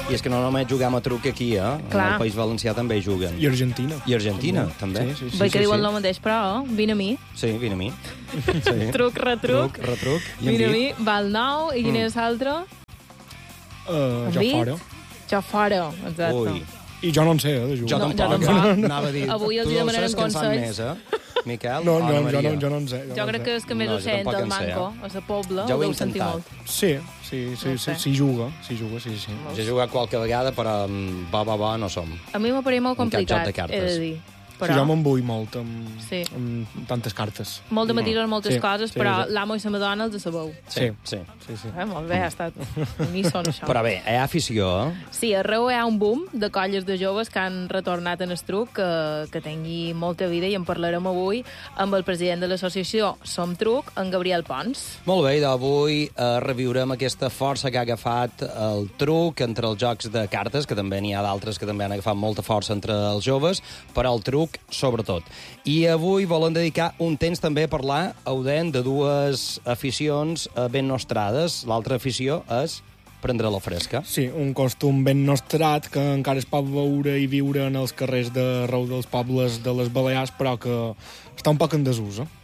I és que no només juguem a truc aquí, En el País Valencià també hi juguen. I Argentina. I Argentina, també. Sí. Veig que diuen el mateix, però, vine a mi. Sí, vine a mi. Sí. Truc, retruc. Retruc. Vine a mi, val 9, i quin és l'altre? Jo fora. Jo fora, exacte. Ui. I jo no en sé, de jugar. Jo tampoc. Anava a dir, Avui els tu demanem saps que en fan consells. més, Miquel? No, Ana Maria? jo no en sé. Jo crec que és que més No, ho jo sent tampoc el en sé, manco, a la Pobla, Ja ho he deu sentir intentat. molt. Sí, juga, sí. Jo he jugat qualque vegada, però bo no som. A mi m'apareix molt En cap joc complicat, de cartes. he de dir. Sí, jo m'en vull molt amb Sí. tantes cartes. Molt de matisos, moltes Sí, coses, sí, però sí. l'amo i la Madonna els sabeu. Sí. Molt bé, ha estat uníson, això. Però bé, hi ha afició, Sí, arreu hi ha un boom de colles de joves que han retornat en el truc, que tingui molta vida, i en parlarem avui amb el president de l'associació Som Truc, en Gabriel Pons. Molt bé, d'avui reviurem aquesta força que ha agafat el truc entre els jocs de cartes, que també n'hi ha d'altres que també han agafat molta força entre els joves, però el truc sobretot. I avui volen dedicar un temps també a parlar, Audent, de dues aficions ben nostrades. L'altra afició és prendre la fresca. Sí, un costum ben nostrat que encara es pot veure i viure en els carrers d'arreu dels pobles de les Balears, però que està un poc en desús,